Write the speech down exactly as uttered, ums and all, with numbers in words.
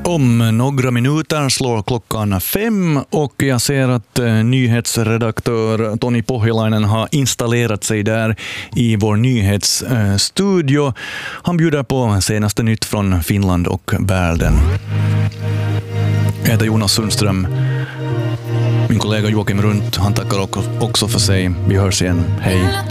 Om några minuter slår klockan fem och jag ser att eh, nyhetsredaktör Toni Pohjalainen har installerat sig där i vår nyhetsstudio. Eh, Han bjuder på senaste nytt från Finland och världen. Jag heter Jonas Sundström. Min kollega Joakim Runt, han tackar också för sig. Vi hörs igen. Hej!